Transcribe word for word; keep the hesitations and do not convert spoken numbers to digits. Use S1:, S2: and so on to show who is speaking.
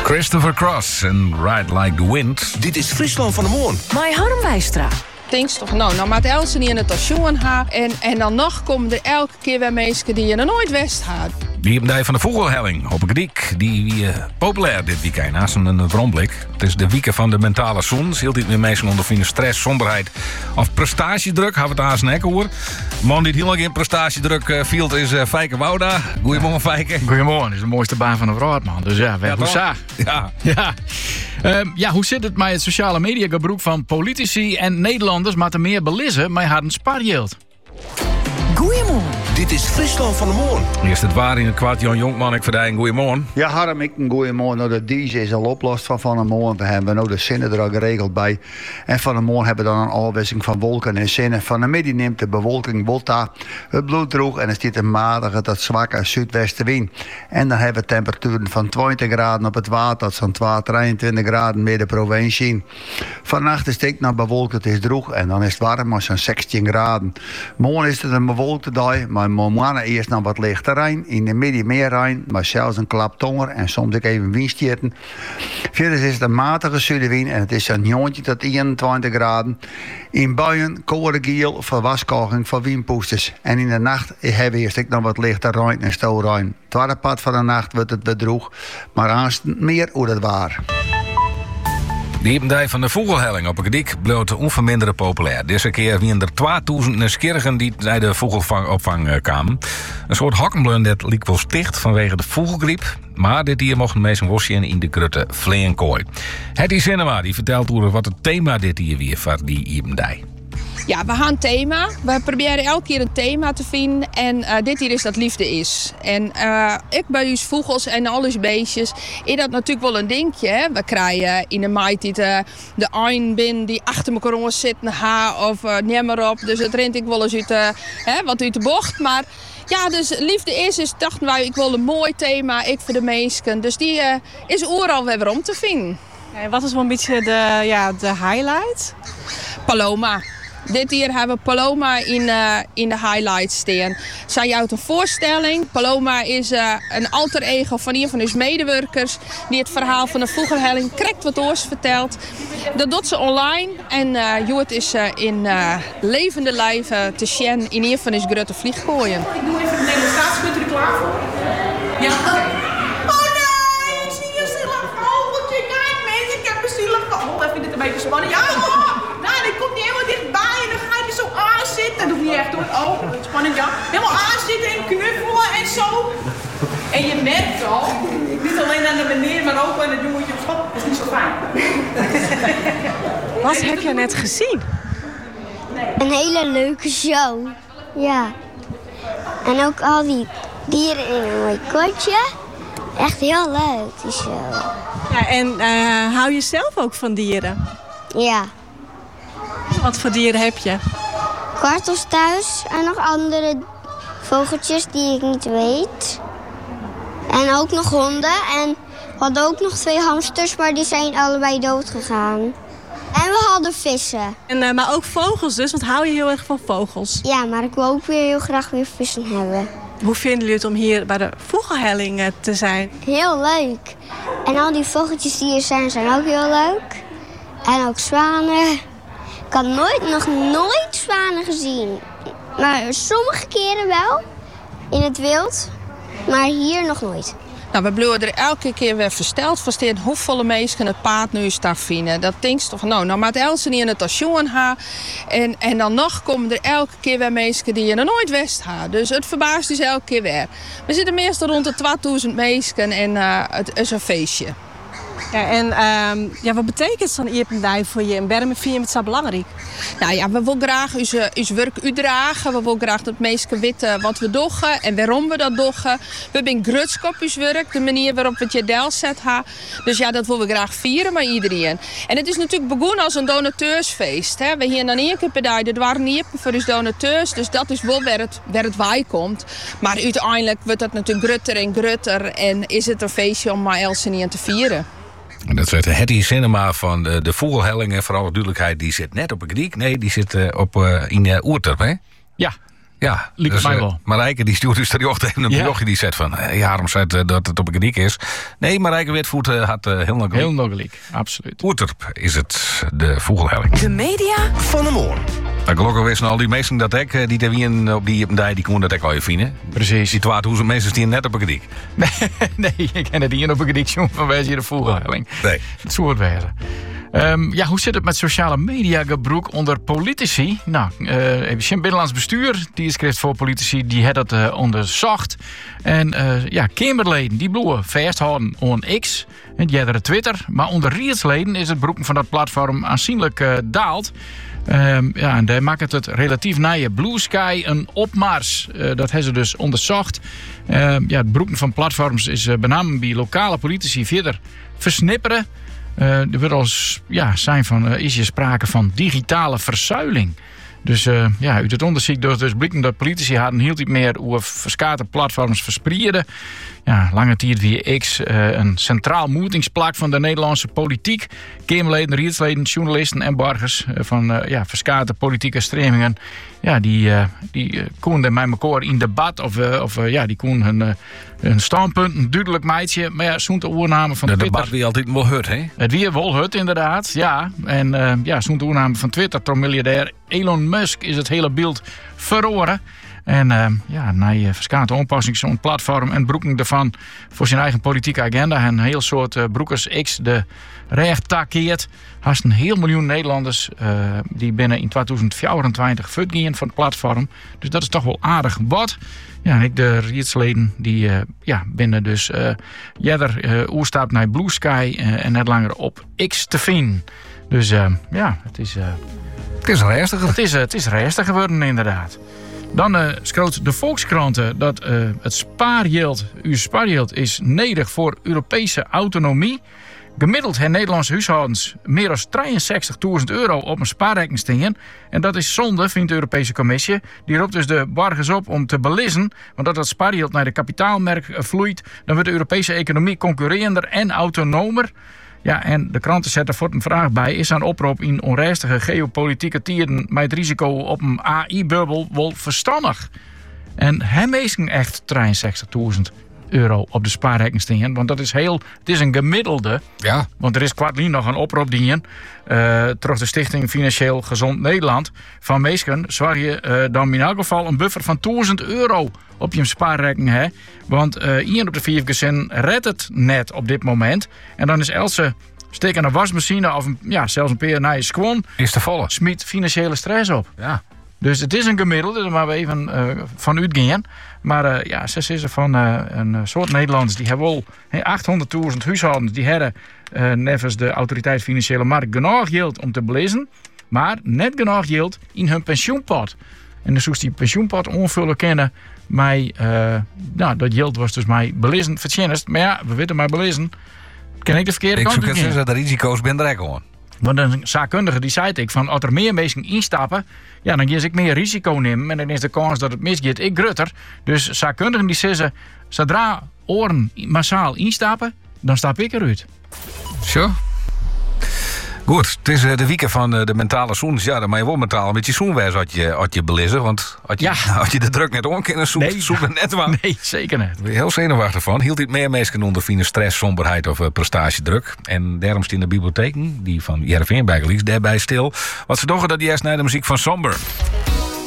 S1: Christopher Cross en Ride Like the Wind.
S2: Dit is Friesland van de Moon.
S3: Mai Harm Wijstra.
S4: Denk toch, nou, nou maakt Elsen niet in het jongen ha. En, en dan nog komen er elke keer weer mensen die je nog nooit west gaat.
S1: Die hebben van de vogelhelling op een griek. Die wie uh, populair dit weekend. Naast een bronblik. Het is de weekend van de mentale zon. Ze hield niet meer mensen ondervinden stress, somberheid of prestatiedruk. Hebben we het aan zijn nek hoor. Man die het heel erg in prestatiedruk uh, viel is uh, Fijke Wouda. Goedemorgen Fijke.
S5: Goedemorgen, dat is de mooiste baan van de wereld man. Dus ja, weg
S1: ja,
S5: ja. ja. Um, ja, hoe zit het met het sociale mediagebruik van politici en Nederlanders maar te meer belissen met haar spaargeld?
S3: Goedemorgen.
S2: Dit is Friesland van de Moon.
S1: Eerst het waar in het kwart Jan Jonkman. Ik verdien goedemorgen.
S6: Ja, Harm, ik een goeiemorgen. Nou, de D J is al oplost van Van de Moon. We hebben nou de zinnen er al geregeld bij. En Van de Moon hebben dan een afwisseling van wolken en zinnen. Van de middag neemt de bewolking Volta het bloed droeg. En er staat een matige tot zwakke zuidwestenwind. En dan hebben we temperaturen van twintig graden op het water tot zo'n drieëntwintig graden midden provincie. Vannacht is het naar bewolkt, het is droeg. En dan is het warm, maar zo'n zestien graden. Morgen is het een bewolkte dag, maar morgen eerst nog wat licht terrein. In de middag meer rein, maar zelfs een klap tonger en soms ook even windstierten. Verder is het een matige zuidenwind en het is zo'n negentien tot eenentwintig graden. In buien, korengiel, voor waskoging, voor windpoesters. En in de nacht hebben we eerst nog wat lichter rein en stoelrein. Het tweede pad van de nacht wordt het bedroeg, maar aanst meer hoe dat waar.
S1: Die hebben van de vogelhelling op een gedik bloot onverminderen populair. Deze keer waren er tweeduizend nieuwsgierigen die naar de vogelopvang kwamen. Een soort hokkenblun dat liep wel sticht vanwege de vogelgriep. Maar dit hier mochten meestal wasje in de grutte Vleenkooi. Hetty Cinema die vertelt over wat het thema dit hier weer van die Iebendij.
S4: Ja, we gaan een thema. We proberen elke keer een thema te vinden. En uh, dit hier is dat liefde is. En uh, ik bij ons vogels en alles beestjes is dat natuurlijk wel een dingetje. Hè? We krijgen in de maait uh, de een bin die achter elkaar zitten ha, of uh, neem maar op. Dus het rent ik wel eens uit, uh, hè, wat uit de bocht. Maar ja, dus liefde is, is dachten wij, ik wil een mooi thema. Ik voor de meesten. Dus die uh, is overal weer om te vinden.
S7: En wat is wel een beetje de, ja, de highlight?
S4: Paloma. Dit hier hebben we Paloma in, uh, in de highlights staan. Zij houdt een voorstelling. Paloma is uh, een alter ego van een van onze medewerkers. Die het verhaal van de vogelhelling correct wat oors vertelt. Dat doet ze online. En uh, Joet is uh, in uh, levende lijven te zien in een van onze grote vliegkooien.
S8: Ik doe even de demonstratie. Bent u er klaar voor? Ja. Oh nee, zie je zielig vogeltje. Kijk mensen, ik heb een zielig vogel. Even dit een beetje spannend. Ja, oh, nou, die komt niet helemaal dichtbij. En dan ga je er zo aan zitten. Dat hoeft niet echt hoor. Oh, spannend ja. Helemaal aanzitten en knuffelen en zo. En je merkt al, niet alleen aan de meneer, maar ook aan het jongetje op school. Dat is niet zo fijn.
S7: Wat heb je net gezien?
S9: Een hele leuke show. Ja. En ook al die dieren in een mooi kotje. Echt heel leuk, die show.
S7: Ja, en uh, hou je zelf ook van dieren?
S9: Ja.
S7: Wat voor dieren heb je?
S9: Kwartels thuis en nog andere vogeltjes die ik niet weet. En ook nog honden. En we hadden ook nog twee hamsters, maar die zijn allebei dood gegaan. En we hadden vissen.
S7: En, uh, maar ook vogels dus, want hou je heel erg van vogels?
S9: Ja, maar ik wil ook weer heel graag weer vissen hebben.
S7: Hoe vinden jullie het om hier bij de vogelhelling te zijn?
S9: Heel leuk. En al die vogeltjes die hier zijn, zijn ook heel leuk. En ook zwanen. Ik had nooit, nog nooit zwanen gezien. Maar sommige keren wel, in het wild. Maar hier nog nooit.
S4: Nou, we blijven er elke keer weer versteld van staan hoeveel mensen het paard nu staan vinden. Dat denk je toch, nou, nou maakt Elsen niet in het jongen ha. En, en dan nog komen er elke keer weer mensen die je nog nooit wist ha. Dus het verbaast dus elke keer weer. We zitten meestal rond de tweeduizend mensen en uh, het is een feestje.
S7: Ja, en um, ja, wat betekent zo'n Iependij voor je? En waarom vind je het zo belangrijk?
S4: Nou ja, we willen graag ons werk uitdragen. We willen graag dat mensen weten wat we doen en waarom we dat doen. We zijn grutsk op ons werk, de manier waarop we het je deel zetten. Dus ja, dat willen we graag vieren met iedereen. En het is natuurlijk begonnen als een donateursfeest. Hè. We hier dan één keer per dag, dat waren niet voor ons donateurs. Dus dat is wel waar het, waar het bij komt. Maar uiteindelijk wordt het natuurlijk grutter en grutter. En is het een feestje om maar Elsen niet te vieren.
S1: En dat werd de Hetty Cinema van de, de vogelhelling. En voor alle duidelijkheid, die zit net op een griek. Nee, die zit uh, op, uh, in uh, Oerterp, hè?
S5: Ja,
S1: Ja,
S5: Liep het mij
S1: uh,
S5: wel.
S1: Marijke die stuurt dus de ochtend een
S5: Ja.
S1: berichtje die zegt van... Uh, ja, zei uh, dat het op een gediek is. Nee, Marijke Witvoet uh, had uh, heel nog
S5: Heel nog gelijk, absoluut.
S1: Oerterp is het, de vogelhelling.
S3: De media
S2: Van de Moorn.
S1: Nou, gelukkig wisten al die mensen dat ik, uh, die te wien op die die, die konden dat ik al je vinden.
S5: Precies.
S1: Die twaalfduizend mensen die net op een gediek.
S5: Nee, ik ken het hier op een gedicht van wij hier de vogelhelling.
S1: Nee.
S5: Het soort wezen. Um, ja, hoe zit het met sociale media gebruik onder politici? Nou, uh, even Jim Binnenlands Bestuur, die is schrift voor politici, die had het uh, onderzocht. En uh, ja, Kamerleden, die bloeien vasthouden aan X, en die hadden Twitter. Maar onder rietsleden is het broeken van dat platform aanzienlijk uh, daald. Um, ja, en daar maakt het relatief nieuwe Blue Sky een opmars. Uh, dat hebben ze dus onderzocht. Uh, ja, het broeken van platforms is uh, benamelijk bij lokale politici verder versnipperen. Uh, er wordt als ja, zijn van uh, is je sprake van digitale verzuiling. Dus uh, ja, uit het onderzoek dus, dus blijkt dat politici hadden hield niet meer hoe verschillende platforms verspreiden. Ja, lange tijd wie X uh, een centraal moetingsplak van de Nederlandse politiek. Kamerleden, rietsleden, journalisten en burgers uh, van uh, ja, verschillende politieke stromingen. Ja, die, uh, die uh, konden met elkaar in debat of, uh, of uh, ja, die konden hun, uh, hun standpunten duidelijk meidje. Maar ja, zo'n de oorname van
S1: de
S5: Twitter.
S1: debat wie altijd wel hut, hè?
S5: Het weer wel hut, inderdaad, ja. En uh, ja, zo'n de oorname van Twitter, door miljardair Elon Musk, is het hele beeld verloren. En uh, ja, na uh, verschillende aanpassingen zo'n platform en broeken daarvan voor zijn eigen politieke agenda. En een heel soort uh, broekers X de recht takeert. Haast een heel miljoen Nederlanders uh, die binnen in tweeduizend vierentwintig uitgaan van het platform. Dus dat is toch wel aardig wat. Ja, en ik de rietsleden die uh, ja, binnen dus uh, jeder uh, oerstapt naar Blue Sky uh, en net langer op X te vinden. Dus uh, ja, het is... Uh,
S1: het is reistiger.
S5: Het is, uh, het is reistiger geworden, inderdaad. Dan uh, schreeuwt de Volkskranten dat uh, het spaargeld, uw spaargeld is nodig voor Europese autonomie. Gemiddeld hebben Nederlandse huishoudens meer dan drieënzestigduizend euro op een spaarrekening staan. En dat is zonde, vindt de Europese Commissie. Die roept dus de burgers op om te belissen. Want dat dat spaargeld naar de kapitaalmarkt vloeit, dan wordt de Europese economie concurrerender en autonomer. Ja, en de kranten zetten voor een vraag bij. Is een oproep in onrustige geopolitieke tijden met het risico op een A I-bubbel wel verstandig? En hem is echt drieënzestigduizend euro op de spaarrekening staan. Want dat is heel, het is een gemiddelde.
S1: Ja.
S5: Want er is kwartlier nog een oproep dienen. Uh, terug de Stichting Financieel Gezond Nederland. Van meesken zorg je uh, dan in elk geval een buffer van duizend euro op je spaarrekening. Hè? Want uh, één op de vier gezinnen redt het net op dit moment. En dan is Else steek aan een wasmachine of een, ja, zelfs een peer naar je squon.
S1: Is te volle.
S5: Smiet financiële stress op.
S1: Ja.
S5: Dus het is een gemiddelde, daar maar we even uh, van uitgaan. Maar uh, ja, ze is er van uh, een soort Nederlanders die hebben wel hey, achthonderdduizend huishoudens. Die hebben uh, nevens de Autoriteit Financiële Markt genoeg geld om te belezen. Maar net genoeg geld in hun pensioenpot. En dan zoals die pensioenpot onvullen kennen. Mij, uh, nou, dat geld was dus mij belezen vertjennest. Maar ja, we weten maar belezen. Ken ik de verkeerde
S1: ik
S5: kant
S1: zoek het dat de risico's ben er gewoon.
S5: Want een zaakkundige die zei ik van als er meer mensen instappen, ja, dan ga ik meer risico nemen en dan is de kans dat het misgaat ik groter. Dus zaakkundigen die zeggen, zodra oren massaal instappen, dan stap ik eruit.
S1: Zo. Goed, het is de week van de mentale zoens. Ja, dan moet je wel mentaal een beetje zoenwijs had je, had je belezen. Want had je,
S5: ja.
S1: had je de druk net omkennen, zoek,
S5: nee,
S1: zoek het net wel.
S5: Nee, zeker niet.
S1: Ik ben heel zenuwachtig van. Hield dit meer mensen onder vinden stress, somberheid of uh, prestatiedruk. En daarom staan de bibliotheken, die van Jereveen bijgeliefd, daarbij stil. Wat ze doen dat die eerst naar de muziek van Somber.